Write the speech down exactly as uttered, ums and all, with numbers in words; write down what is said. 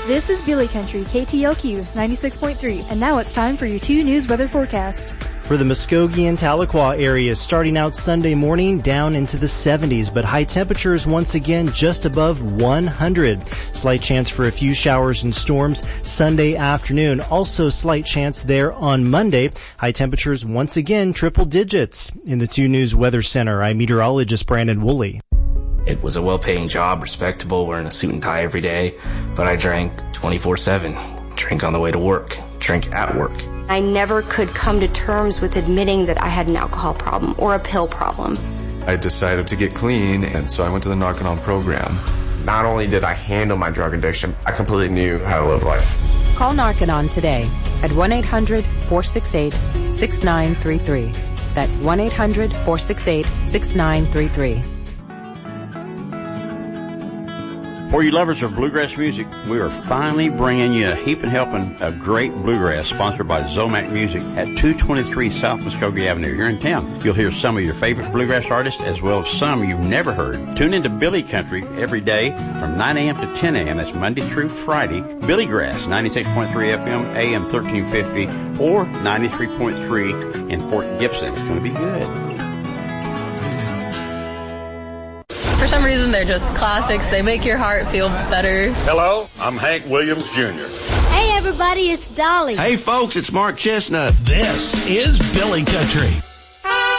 This is Billy Country, K T L Q ninety-six point three, and now it's time for your two News weather forecast. For the Muskogee and Tahlequah areas, starting out Sunday morning down into the seventies, but high temperatures once again just above one hundred. Slight chance for a few showers and storms Sunday afternoon. Also slight chance there on Monday. High temperatures once again triple digits. In the two News Weather Center, I'm meteorologist Brandon Woolley. It was a well-paying job, respectable, wearing a suit and tie every day, but I drank twenty-four seven. Drink on the way to work, drink at work. I never could come to terms with admitting that I had an alcohol problem or a pill problem. I decided to get clean, and so I went to the Narconon program. Not only did I handle my drug addiction, I completely knew how to live life. Call Narconon today at one eight hundred four six eight six nine three three. That's one eight hundred four six eight six nine three three. For you lovers of bluegrass music, we are finally bringing you a heaping helping of great bluegrass sponsored by Zomac Music at two twenty-three South Muskogee Avenue here in town. You'll hear some of your favorite bluegrass artists as well as some you've never heard. Tune into Billy Country every day from nine a.m. to ten a.m. That's Monday through Friday. Billy Grass, ninety-six point three F M, A M thirteen fifty, or ninety-three point three in Fort Gibson. It's going to be good. For some reason, they're just classics. They make your heart feel better. Hello, I'm Hank Williams Junior Hey, everybody, it's Dolly. Hey, folks, it's Mark Chestnut. This is Billy Country.